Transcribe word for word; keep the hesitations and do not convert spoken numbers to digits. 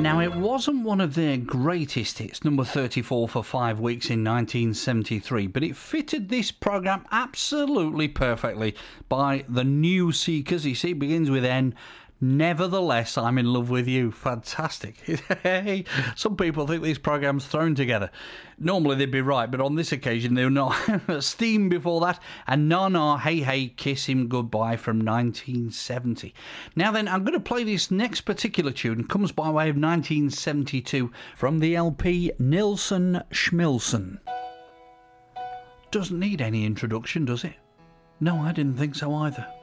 Now, it wasn't one of their greatest hits, number thirty-four for five weeks in nineteen seventy-three, but it fitted this programme absolutely perfectly by the New Seekers. You see, it begins with N. Nevertheless, I'm in love with you. Fantastic. Hey, some people think these programmes thrown together. Normally they'd be right, but on this occasion they were not. Steam before that, and Na Na Hey Hey Kiss Him Goodbye from nineteen seventy. Now then, I'm going to play this next particular tune. It comes by way of nineteen seventy-two from the L P Nilsson Schmilsson. Doesn't need any introduction, does it? No, I didn't think so either.